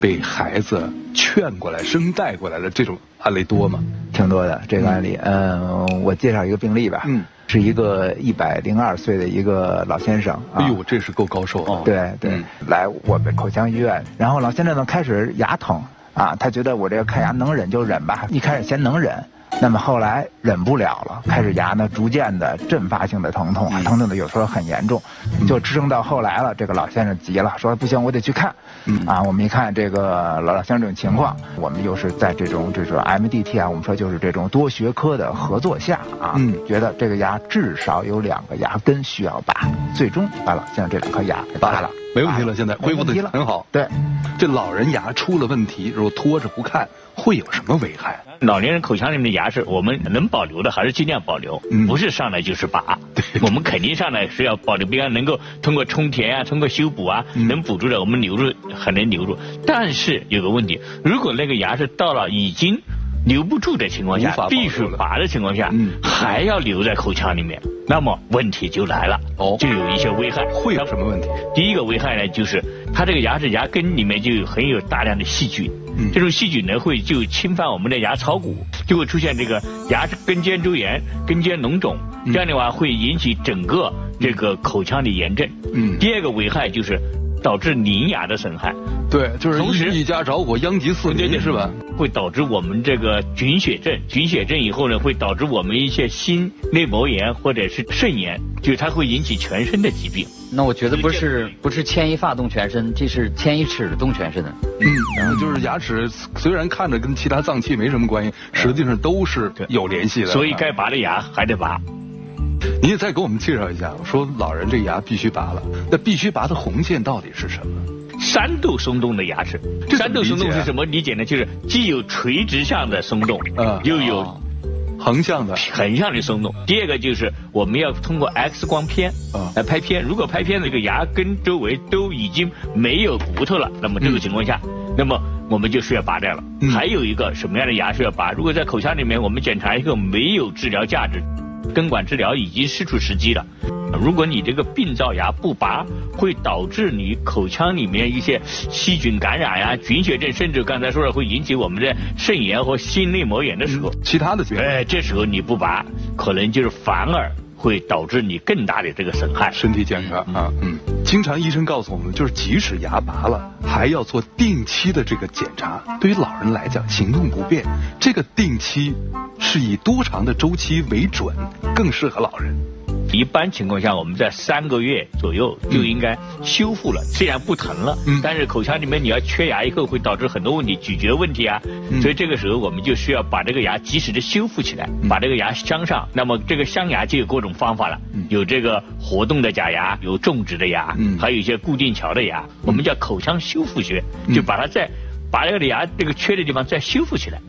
被孩子劝过来、生带过来的这种案例多吗？ 挺多的这个案例。我介绍一个病例吧。是一个102岁的一个老先生。 哎呦，这是够高寿的。 对对，来我们口腔医院，然后老先生呢开始牙疼啊，他觉得我这个看牙能忍就忍吧，一开始先能忍。那么后来忍不了了，开始牙呢逐渐的阵发性的疼痛啊，疼痛的有时候很严重，就支撑到后来了。这个老先生急了，说不行，我得去看。我们一看这个老先生这种情况，我们又是在这种MDT 啊，我们说就是这种多学科的合作下啊，觉得这个牙至少有2个牙根需要拔，最终把老先生这2颗牙给拔了。 没问题了，现在恢复的很好。 对， 这老人牙出了问题，如果拖着不看，会有什么危害？ 老年人口腔里面的牙齿，我们能保留的还是尽量保留，不是上来就是拔。我们肯定上来是要保留，比方能够通过充填啊，通过修补啊，能补住的我们留住还能留住。但是有个问题，如果那个牙是到了已经留不住的情况下，必须拔的情况下，还要留在口腔里面，那么问题就来了，就有一些危害。 会有什么问题？第一个危害呢，就是它这个牙齿牙根里面就有大量的细菌，这种细菌呢就侵犯我们的牙槽骨，就会出现这个牙齿根尖周炎、根尖脓肿，这样的话会引起整个这个口腔的炎症。第二个危害就是导致邻牙的损害。 对，就是同时一家着火，殃及四邻，是吧？ 会导致我们这个菌血症，菌血症以后呢，会导致我们一些心内膜炎或者是肾炎，就它会引起全身的疾病。 那我觉得不是牵一发动全身，这是牵一齿动全身的。 就是牙齿虽然看着跟其他脏器没什么关系，实际上都是有联系的。 所以该拔的牙还得拔。 你也再给我们介绍一下，说老人这牙必须拔了，那必须拔的红线到底是什么 ？3度松动的牙齿，3度松动是什么理解呢？就是既有垂直向的松动，又有横向的松动。第二个就是我们要通过 X 光片来拍片，如果拍片的这个牙根周围都已经没有骨头了，那么这个情况下，那么我们就需要拔掉了。还有一个什么样的牙需要拔？如果在口腔里面我们检查一个没有治疗价值，根管治疗已经失去时机了。如果你这个病灶牙不拔，会导致你口腔里面一些细菌感染呀、菌血症，甚至刚才说了会引起我们的肾炎或心内膜炎的时候， 其他的疾病， 这时候你不拔，可能就是反而会导致你更大的这个损害， 身体健康啊。经常医生告诉我们，就是即使牙拔了，还要做定期的这个检查。对于老人来讲，行动不便，这个定期是以多长的周期为准，更适合老人。 一般情况下，我们在3个月左右就应该修复了。虽然不疼了，但是口腔里面你要缺牙以后会导致很多问题，咀嚼问题啊。所以这个时候我们就需要把这个牙及时的修复起来，把这个牙镶上。那么这个镶牙就有各种方法了，有这个活动的假牙，有种植的牙，还有一些固定桥的牙。我们叫口腔修复学，就把这个牙这个缺的地方再修复起来。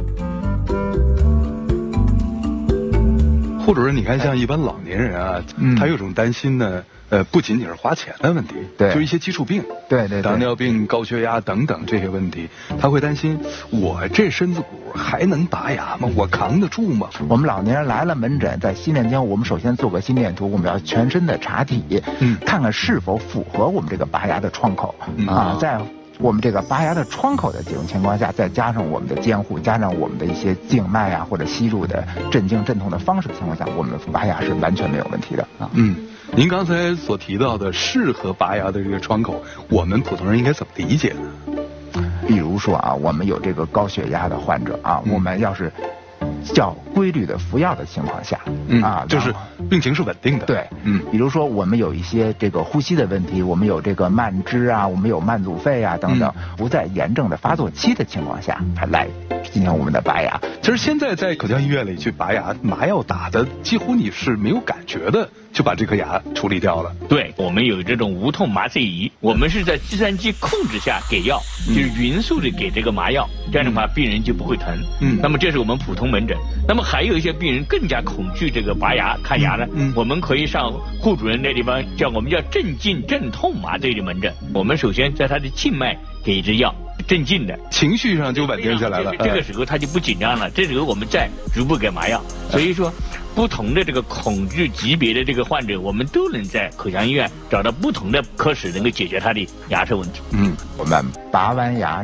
或者说，你看，像一般老年人啊，他有种担心呢，不仅仅是花钱的问题， 对， 就一些基础病， 对， 糖尿病、高血压等等这些问题，他会担心，我这身子骨还能拔牙吗？我扛得住吗？ 我们老年人来了门诊，在心电间，我们首先做个心电图，我们要全身的查体，看看是否符合我们这个拔牙的窗口在我们这个拔牙的窗口的这种情况下，再加上我们的监护，加上我们的一些静脉啊或者吸入的镇静镇痛的方式的情况下，我们拔牙是完全没有问题的啊。 您刚才所提到的适合拔牙的这个窗口，我们普通人应该怎么理解呢？ 比如说啊，我们有这个高血压的患者啊，我们要是较规律的服药的情况下， 就是病情是稳定的。 对，比如说我们有一些这个呼吸的问题，我们有这个慢支啊，我们有慢阻肺啊等等，不在炎症的发作期的情况下，来进行我们的拔牙。 其实现在在口腔医院里去拔牙，麻药打的几乎你是没有感觉的，就把这颗牙处理掉了。 对，我们有这种无痛麻醉仪，我们是在计算机控制下给药，就是匀速的给这个麻药，这样的话病人就不会疼。那么这是我们普通门诊。那么还有一些病人更加恐惧这个拔牙看牙呢，我们可以上护主任那地方我们叫镇静镇痛麻醉的门诊。我们首先在他的静脉给一支药，镇静的， 情绪上就稳定下来了。 这个时候他就不紧张了，这时候我们再逐步给麻药。所以说不同的这个恐惧级别的这个患者，我们都能在口腔医院找到不同的科室能够解决他的牙齿问题。 我们拔完牙